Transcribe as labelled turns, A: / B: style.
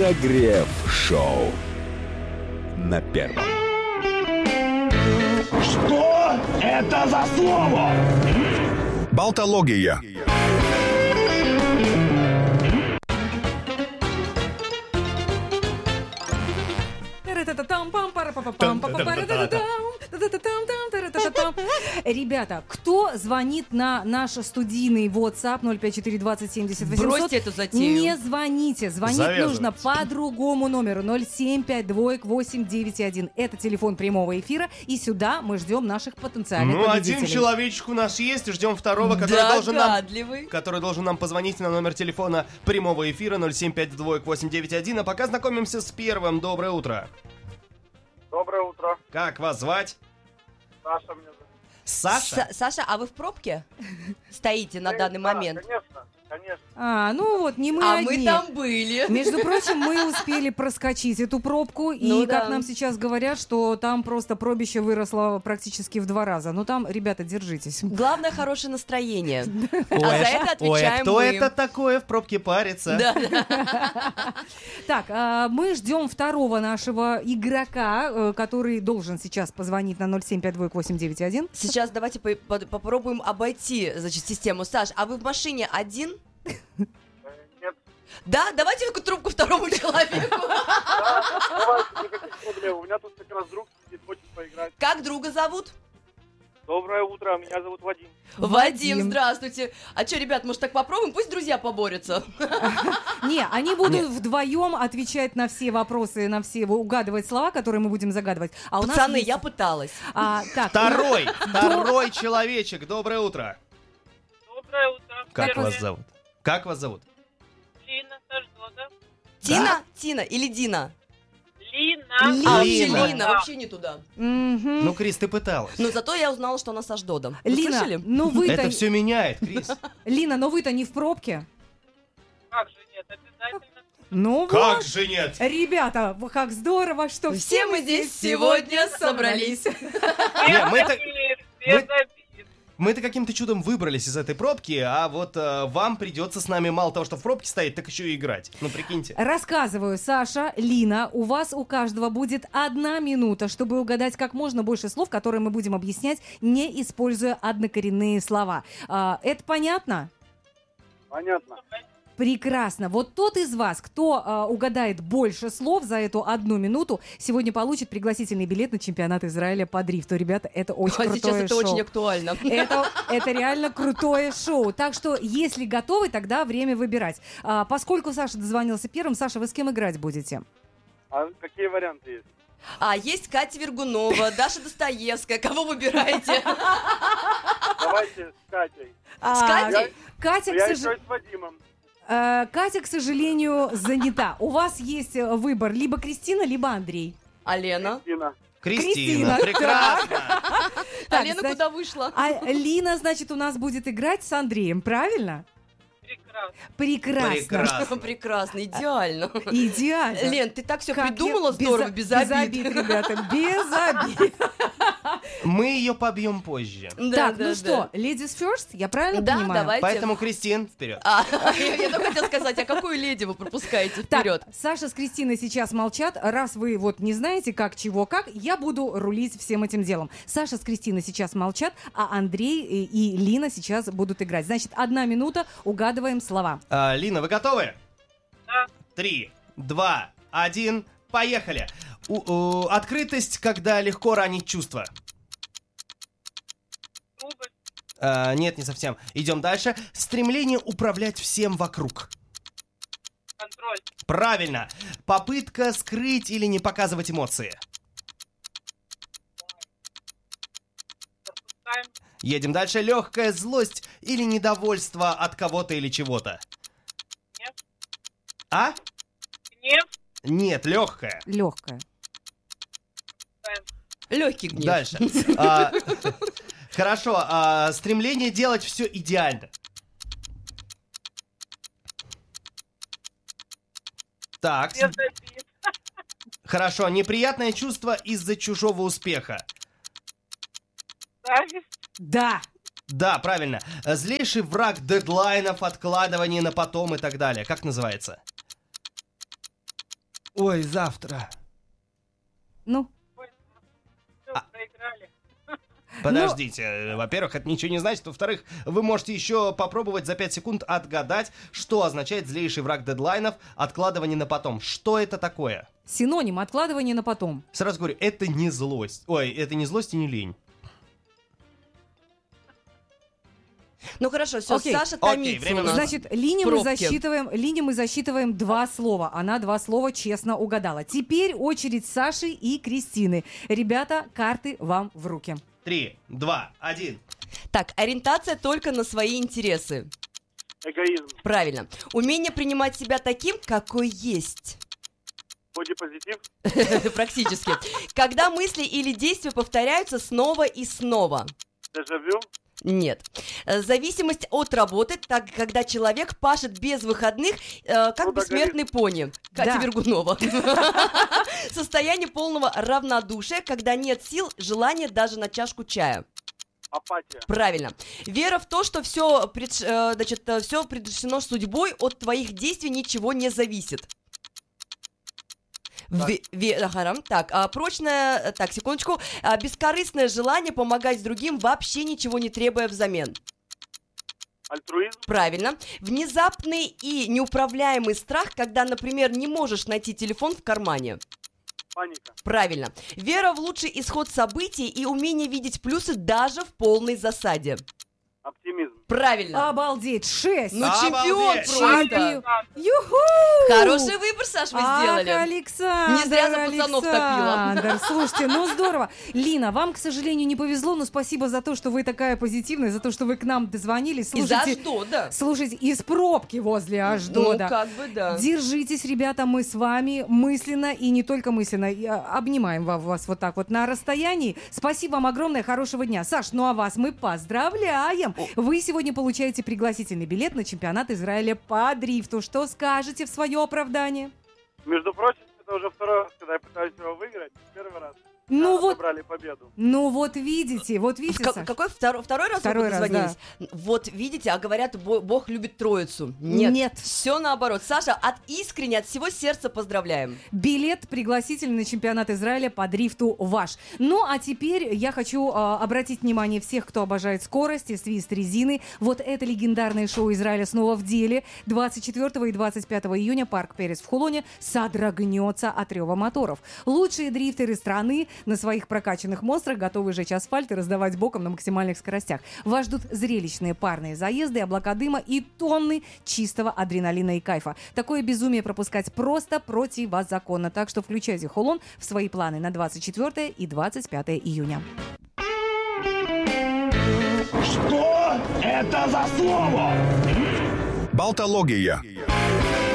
A: Разогрев-шоу на Первом.
B: Что это за слово?
C: Болтология.
D: Ребята, кто звонит на наш студийный WhatsApp 054-20-70-800?
E: Бросьте эту затею.
D: Не звоните. Звонить нужно по другому номеру 075-2-8-9-1. Это телефон прямого эфира. И сюда мы ждем наших потенциальных победителей.
F: Один человечек у нас есть. Ждем второго, который должен нам позвонить на номер телефона прямого эфира 075-2-8-9-1. А пока знакомимся с первым. Доброе утро.
G: Доброе утро.
F: Как вас звать?
G: Саша меня зовут.
F: Саша?
E: Саша, а вы в пробке стоите на данный момент?
G: Конечно.
D: Ну вот, не мы
E: А
D: одни.
E: мы там были.
D: Между прочим, мы успели проскочить эту пробку, и, как нам сейчас говорят, что там просто пробище выросло практически в 2 раза. Ну там, ребята, держитесь.
E: Главное, хорошее настроение. А за это отвечаем
F: кто
E: мы.
F: это такое в пробке парится?
D: Так, мы ждем второго нашего игрока, который должен сейчас позвонить на 075-2-8-9-1.
E: Сейчас давайте попробуем обойти, систему. Саш, а вы в машине один?
G: Нет.
E: Да, давайте трубку второму человеку.
G: Давайте, никаких проблем. У меня тут как раз друг сидит, хочет поиграть.
E: Как друга зовут?
G: Доброе утро, меня зовут Вадим.
E: Вадим, здравствуйте. А что, ребят, может так попробуем? Пусть друзья поборются.
D: Не, они будут вдвоем отвечать на все вопросы, угадывать слова, которые мы будем загадывать. А у нас
E: Пацаны,
D: есть...
E: я пыталась.
F: Второй человечек. Доброе утро.
G: Доброе утро.
F: Как вас зовут?
G: Лина, Саждода.
E: Тина или Дина?
G: Лина.
E: Вообще Лина, вообще не туда.
F: Ну, Крис, ты пыталась.
E: Но зато я узнала, что она с Аждодом. Вы
D: Лина,
E: слышали?
D: ну вы-то...
F: Это все меняет, Крис.
D: Лина, но вы-то не в пробке?
G: Как же нет, обязательно.
D: Ну
F: Как
D: вот.
F: же нет?
D: Ребята, как здорово, что
E: Все мы здесь сегодня собрались.
F: Мы-то каким-то чудом выбрались из этой пробки, а вот вам придется с нами мало того, что в пробке стоять, так еще и играть. Ну, прикиньте.
D: Рассказываю, Саша, Лина, у вас у каждого будет 1 минута, чтобы угадать как можно больше слов, которые мы будем объяснять, не используя однокоренные слова. Это понятно?
G: Понятно.
D: Прекрасно. Вот тот из вас, кто угадает больше слов за эту 1 минуту, сегодня получит пригласительный билет на чемпионат Израиля по дрифту. Ребята, это очень крутое
E: сейчас это
D: шоу.
E: очень актуально.
D: Это реально крутое шоу. Так что, если готовы, тогда время выбирать. Поскольку Саша дозвонился первым, Саша, вы с кем играть будете?
G: А какие варианты есть?
E: Есть Катя Вергунова, Даша Достоевская. Кого выбираете?
G: Давайте с Катей.
E: С Катей?
D: Катя,
G: Я еще и с Вадимом.
D: Катя, к сожалению, занята. У вас есть выбор либо Кристина, либо Андрей.
E: А Лена?
F: Кристина, прекрасно.
E: А Лена куда вышла?
D: А Лина, значит, у нас будет играть с Андреем, правильно? Прекрасно.
E: Прекрасно, идеально.
D: Идеально.
E: Лен, ты так все придумала здорово, без обид.
D: Ребята, без обид.
F: Мы ее побьем позже.
D: Так, ну что, ladies first, я правильно понимаю?
E: Да, давайте.
F: Поэтому, Кристин, вперед.
E: Я только хотела сказать, а какую леди вы пропускаете вперед?
D: Так, Саша с Кристиной сейчас молчат. Раз вы вот не знаете, как, чего, как, я буду рулить всем этим делом. Саша с Кристиной сейчас молчат, а Андрей и Лина сейчас будут играть. Значит, 1 минута, угадываем слова.
F: Лина, вы готовы?
G: Да.
F: 3, 2, 1, поехали. Открытость, когда легко ранить чувства. Нет, не совсем. Идем дальше. Стремление управлять всем вокруг.
G: Контроль.
F: Правильно. Попытка скрыть или не показывать эмоции.
G: Запускаем.
F: Едем дальше. Легкая злость или недовольство от кого-то или чего-то.
G: Гнев.
F: А?
G: Гнев.
F: Нет, легкая.
D: Легкая.
E: Легкий гнев.
F: Дальше. Хорошо. Стремление делать все идеально. Так. Хорошо. Неприятное чувство из-за чужого успеха.
G: Зависть.
D: Да.
F: Да, правильно. Злейший враг дедлайнов, откладывания на потом и так далее. Как называется? Ой, завтра.
D: Ну?
G: Проиграли.
F: Подождите, во-первых, это ничего не значит. Во-вторых, вы можете еще попробовать за 5 секунд отгадать, что означает злейший враг дедлайнов — откладывание на потом. Что это такое?
D: Синоним откладывание на потом.
F: Сразу говорю, это не злость. Ой, это не злость и не лень.
E: Ну хорошо, все,
D: Окей.
E: Саша
F: Окей,
E: томится
F: время
E: у нас.
D: Значит, Лине мы засчитываем 2 слова. Она 2 слова честно угадала. Теперь очередь Саши и Кристины. Ребята, карты вам в руки.
F: 3, 2, 1.
E: Так, ориентация только на свои интересы.
G: Эгоизм.
E: Правильно. Умение принимать себя таким, какой есть.
G: Бодипозитив.
E: Практически. Когда мысли или действия повторяются снова и снова.
G: Дежавю.
E: Нет. Зависимость от работы, так когда человек пашет без выходных, как бессмертный пони. Катя
D: Да.
E: Вергунова. Состояние полного равнодушия, когда нет сил, желания даже на чашку чая.
G: Апатия.
E: Правильно. Вера в то, что все предрешено судьбой, от твоих действий ничего не зависит. Прочное, секундочку, бескорыстное желание помогать другим, вообще ничего не требуя взамен.
G: Альтруизм.
E: Правильно. Внезапный и неуправляемый страх, когда, например, не можешь найти телефон в кармане.
G: Паника.
E: Правильно. Вера в лучший исход событий и умение видеть плюсы даже в полной засаде.
G: Оптимизм.
E: Правильно.
D: Обалдеть, 6.
E: Ну, чемпион
F: Обалдеть.
E: просто.
D: Юху!
E: Хороший выбор, Саш, вы сделали.
D: Ах, Александр,
E: Не зря за пацанов топила.
D: Александр, слушайте, ну здорово. Лина, вам, к сожалению, не повезло, но спасибо за то, что вы такая позитивная, за то, что вы к нам дозвонились.
E: Из Аждода.
D: Слушайте, из пробки возле Аждода.
E: Ну, как бы, да.
D: Держитесь, ребята, мы с вами мысленно и не только мысленно. Обнимаем вас вот так вот на расстоянии. Спасибо вам огромное, хорошего дня. Саш, ну а вас мы поздравляем. Вы сегодня получаете пригласительный билет на чемпионат Израиля по дрифту. Что скажете в свое оправдание?
G: Между прочим, это уже второй раз, когда я пытаюсь его выиграть. Первый раз.
D: Ну вот,
G: Собрали победу.
D: ну вот видите, Саш.
E: Какой второй раз
D: Второй
E: вы
D: раз,
E: дозвонились? Вот видите, а говорят, Бог любит троицу. Нет.
D: Нет.
E: Все наоборот. Саша, искренне, от всего сердца поздравляем.
D: Билет пригласительный на чемпионат Израиля по дрифту ваш. Ну, а теперь я хочу обратить внимание всех, кто обожает скорость и свист резины. Вот это легендарное шоу Израиля снова в деле. 24 и 25 июня парк Перес в Хулоне содрогнется от рева моторов. Лучшие дрифтеры страны на своих прокачанных монстрах готовы жечь асфальт и раздавать боком на максимальных скоростях. Вас ждут зрелищные парные заезды, облака дыма и тонны чистого адреналина и кайфа. Такое безумие пропускать просто противозаконно. Так что включайте Хулон в свои планы на 24 и 25 июня.
B: Что это за слово?
C: Болтология.